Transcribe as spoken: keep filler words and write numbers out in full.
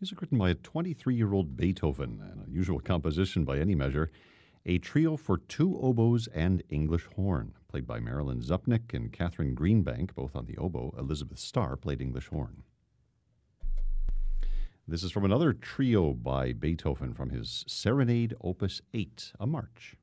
Music written by a twenty-three-year-old Beethoven, an unusual composition by any measure. A trio for two oboes and English horn, played by Marilyn Zupnik and Catherine Greenbank, both on the oboe. Elizabeth Starr played English horn. This is from another trio by Beethoven from his Serenade Opus eight, a march.